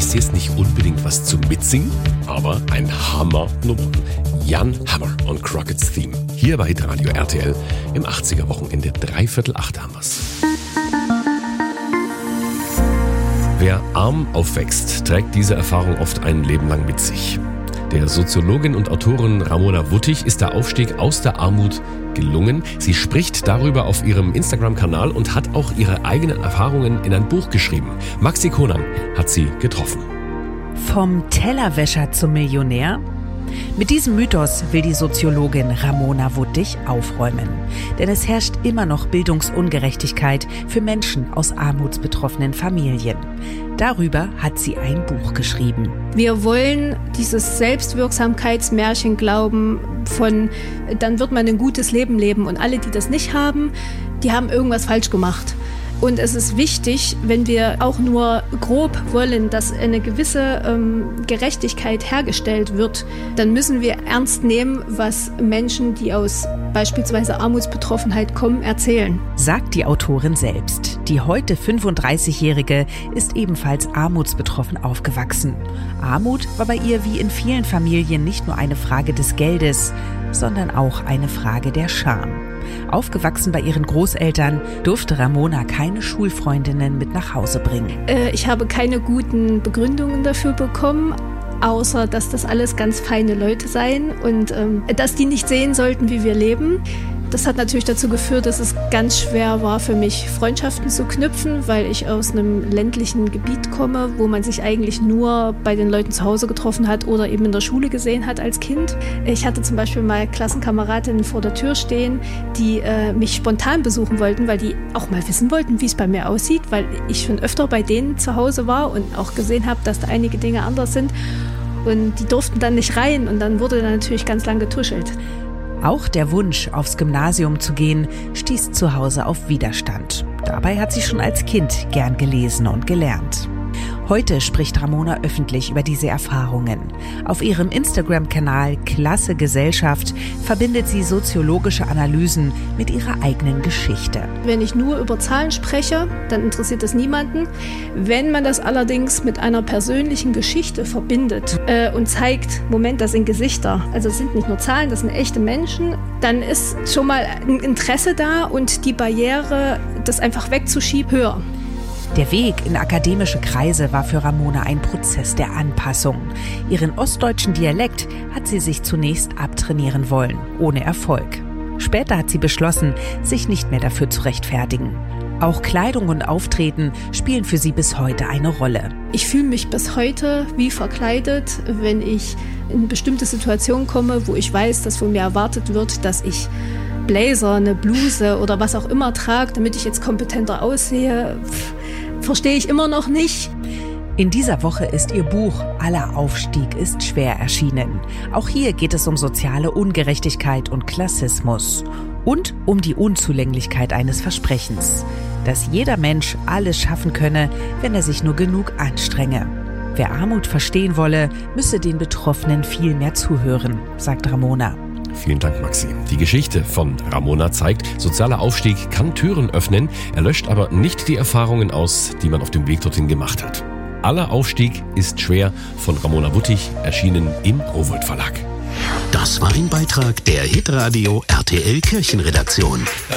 ist jetzt nicht unbedingt was zum Mitsingen, aber ein Hammer-Nummer. Jan Hammer und Crockett's Theme. Hier bei Hitradio RTL im 80er-Wochenende. 7:45 haben wir's. Wer arm aufwächst, trägt diese Erfahrung oft ein Leben lang mit sich. Der Soziologin und Autorin Ramona Wuttig ist der Aufstieg aus der Armut gelungen. Sie spricht darüber auf ihrem Instagram-Kanal und hat auch ihre eigenen Erfahrungen in ein Buch geschrieben. Maxi Conan hat sie getroffen. Vom Tellerwäscher zum Millionär? Mit diesem Mythos will die Soziologin Ramona Wuttig aufräumen. Denn es herrscht immer noch Bildungsungerechtigkeit für Menschen aus armutsbetroffenen Familien. Darüber hat sie ein Buch geschrieben. Wir wollen dieses Selbstwirksamkeitsmärchen glauben von, dann wird man ein gutes Leben leben. Und alle, die das nicht haben, die haben irgendwas falsch gemacht. Und es ist wichtig, wenn wir auch nur grob wollen, dass eine gewisse Gerechtigkeit hergestellt wird, dann müssen wir ernst nehmen, was Menschen, die aus beispielsweise Armutsbetroffenheit kommen, erzählen. Sagt die Autorin selbst. Die heute 35-Jährige ist ebenfalls armutsbetroffen aufgewachsen. Armut war bei ihr wie in vielen Familien nicht nur eine Frage des Geldes, sondern auch eine Frage der Scham. Aufgewachsen bei ihren Großeltern durfte Ramona keine Schulfreundinnen mit nach Hause bringen. Ich habe keine guten Begründungen dafür bekommen, außer dass das alles ganz feine Leute seien und dass die nicht sehen sollten, wie wir leben. Das hat natürlich dazu geführt, dass es ganz schwer war für mich, Freundschaften zu knüpfen, weil ich aus einem ländlichen Gebiet komme, wo man sich eigentlich nur bei den Leuten zu Hause getroffen hat oder eben in der Schule gesehen hat als Kind. Ich hatte zum Beispiel mal Klassenkameradinnen vor der Tür stehen, die mich spontan besuchen wollten, weil die auch mal wissen wollten, wie es bei mir aussieht, weil ich schon öfter bei denen zu Hause war und auch gesehen habe, dass da einige Dinge anders sind. Und die durften dann nicht rein und dann wurde da natürlich ganz lang getuschelt. Auch der Wunsch, aufs Gymnasium zu gehen, stieß zu Hause auf Widerstand. Dabei hat sie schon als Kind gern gelesen und gelernt. Heute spricht Ramona öffentlich über diese Erfahrungen. Auf ihrem Instagram-Kanal Klasse Gesellschaft verbindet sie soziologische Analysen mit ihrer eigenen Geschichte. Wenn ich nur über Zahlen spreche, dann interessiert das niemanden. Wenn man das allerdings mit einer persönlichen Geschichte verbindet und zeigt, Moment, das sind Gesichter, also es sind nicht nur Zahlen, das sind echte Menschen, dann ist schon mal ein Interesse da und die Barriere, das einfach wegzuschieben, höher. Der Weg in akademische Kreise war für Ramona ein Prozess der Anpassung. Ihren ostdeutschen Dialekt hat sie sich zunächst abtrainieren wollen, ohne Erfolg. Später hat sie beschlossen, sich nicht mehr dafür zu rechtfertigen. Auch Kleidung und Auftreten spielen für sie bis heute eine Rolle. Ich fühle mich bis heute wie verkleidet, wenn ich in bestimmte Situationen komme, wo ich weiß, dass von mir erwartet wird, dass ich Blazer, eine Bluse oder was auch immer trage, damit ich jetzt kompetenter aussehe. Verstehe ich immer noch nicht. In dieser Woche ist ihr Buch Aller Aufstieg ist schwer erschienen. Auch hier geht es um soziale Ungerechtigkeit und Klassismus. Und um die Unzulänglichkeit eines Versprechens, dass jeder Mensch alles schaffen könne, wenn er sich nur genug anstrenge. Wer Armut verstehen wolle, müsse den Betroffenen viel mehr zuhören, sagt Ramona. Vielen Dank, Maxi. Die Geschichte von Ramona zeigt, sozialer Aufstieg kann Türen öffnen, er löscht aber nicht die Erfahrungen aus, die man auf dem Weg dorthin gemacht hat. Aller Aufstieg ist schwer von Ramona Wuttig, erschienen im Rowohlt Verlag. Das war ein Beitrag der Hitradio RTL Kirchenredaktion.